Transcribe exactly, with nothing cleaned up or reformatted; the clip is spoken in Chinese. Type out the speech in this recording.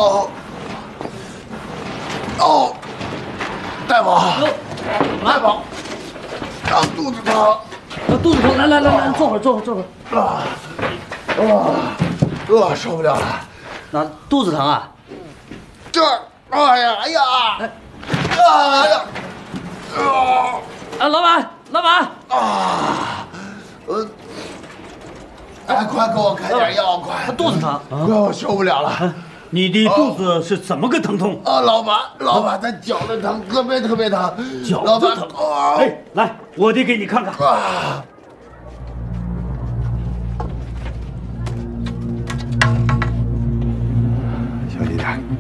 哦，哦，大夫，大夫，啊，肚子疼， 啊，肚子疼，来来来来，坐会儿，坐会儿，坐会儿。 啊，啊，呃，受不了了。 那肚子疼啊？ 这儿，哎呀，哎呀，哎呀，啊， 啊，老板，老板， 啊，呃，哎，快给我开点药，快！ 他肚子疼， 快，我受不了了。 你的肚子是怎么个疼痛？ 啊，老板，老板，他脚的疼，特别特别疼。 脚老板的疼。 啊， 哎，来，我得给你看看。 啊，